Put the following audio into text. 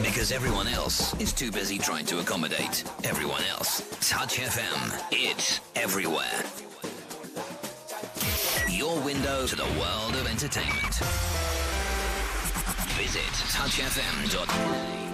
Because everyone else is too busy trying to accommodate everyone else. Touch FM. It's everywhere. Your window to the world of entertainment. Visit touchfm.com.